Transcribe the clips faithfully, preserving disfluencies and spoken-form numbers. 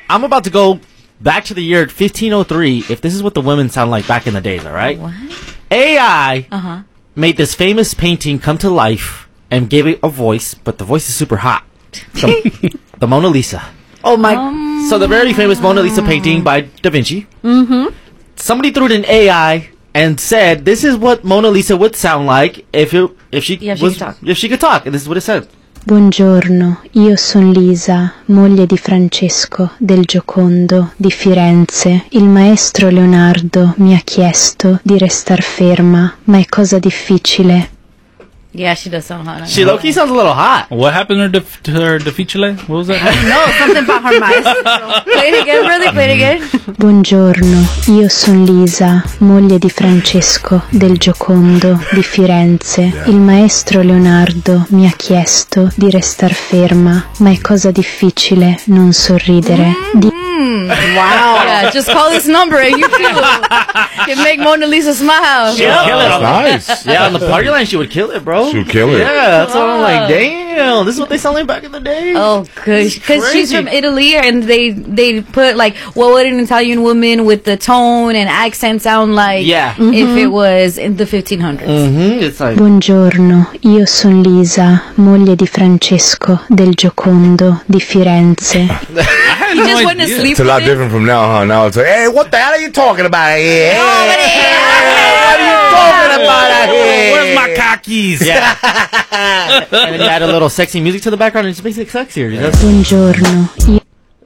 I'm about to go back to the year fifteen oh three. If this is what the women sound like back in the days, all right? What? A I Uh-huh. made this famous painting come to life and gave it a voice, but the voice is super hot. The, the Mona Lisa. Oh my. Um, So the very famous Mona Lisa painting by Da Vinci. Mm-hmm. Somebody threw it in A I and said, "This is what Mona Lisa would sound like if it, if she Yeah, if she was could talk. if she could talk." And this is what it said. Buongiorno, io son Lisa, moglie di Francesco del Giocondo di Firenze. Il maestro Leonardo mi ha chiesto di restar ferma, ma è cosa difficile. Yeah, she does sound hot. She low-key sounds a little hot. What happened to, def- to her difficile? What was that? No, something about her maestro. Play it again, brother. Play it again. Buongiorno, io son Lisa, moglie di Francesco del Giocondo di Firenze. Il maestro Leonardo mi ha chiesto di restar ferma, ma è cosa difficile non sorridere. Di- Wow. Yeah, just call this number and you too can make Mona Lisa smile. She would kill it. On Nice. the, yeah, on the party line, she would kill it, bro. She would kill it. Yeah, that's what I'm like. Damn, this is what they sound like back in the day. Oh, cause, cause she's crazy. from Italy, and they they put like what would an Italian woman with the tone and accent sound like? Yeah. If it was in the fifteen hundreds. Mm-hmm. It's like Buongiorno, io son Lisa, moglie di Francesco del Giocondo di Firenze. I had He no just went to idea. sleep. It's a lot with it. different from now, huh? Now it's like, hey, what the hell are you talking about here? Hey, what are you talking about out here? Where's my cockies? yeah. And then you add a little sexy music to the background, and it just makes it sexier. You know? Buongiorno, io,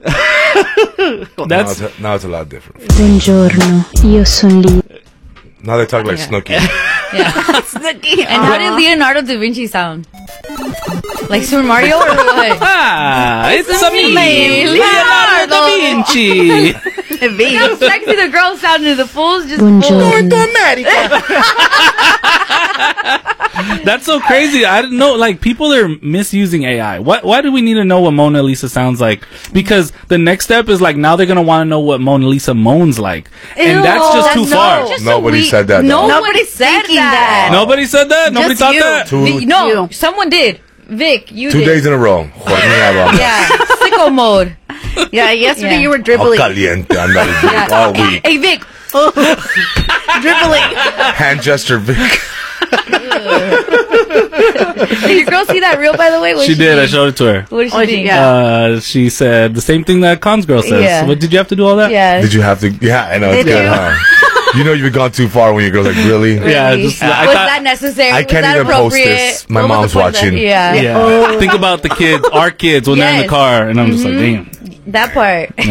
Now That's it's, a, now it's a lot different. buongiorno, io son Lisa. Now they talk like Yeah. Snooki. Yeah. And how did Leonardo da Vinci sound? Like Super Mario or what? ah, it's a me, me, Leonardo da Vinci. Look how sexy the girl sounded. The fools just Buongiorno. That's so crazy. I didn't know. Like, people are misusing A I. Why? Why do we need to know what Mona Lisa sounds like? Because the next step is like now they're gonna want to know what Mona Lisa moans like, and that's just too That's far. not- just Nobody a weak- said that, though. Nobody Nobody's said thinking that. that. Nobody said that. Nobody Just thought you. that. Two, Vi- No, You. someone did. Vic, you two did. days in a row. Jornada. Yeah, sicko mode. Yeah, yesterday Yeah. you were How dribbling. caliente anda el Vic all week. Hey, Vic. Dribbling. Hand gesture, Vic. Did your girl see that reel, by the way? What She did. I think? showed it to her. What did she Oh, think? yeah. Uh, she said the same thing that Con's girl says. Yeah. What, did you have to do all that? Yeah. Did you have to? Yeah, I know. It's Did good, you? huh? You know you've gone too far when your girl's like, really? Yeah, Really? just- I was thought- that necessary? I Was can't that even post appropriate? this. My What was mom's the point of that? watching. Yeah. Yeah. Think about the kids, our kids, when they're in the Yes. car, and I'm just like, damn. That part.